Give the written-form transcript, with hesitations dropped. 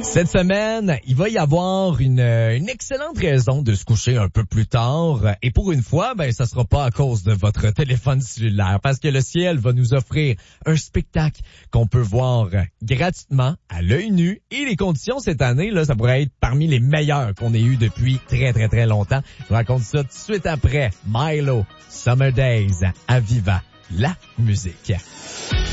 Cette semaine, il va y avoir une excellente raison de se coucher un peu plus tard. Et pour une fois, ça sera pas à cause de votre téléphone cellulaire, parce que le ciel va nous offrir un spectacle qu'on peut voir gratuitement à l'œil nu. Et les conditions cette année, là, ça pourrait être parmi les meilleures qu'on ait eues depuis très, très, très longtemps. Je vous raconte ça tout de suite après Milo, Summer Days, à Viva la musique.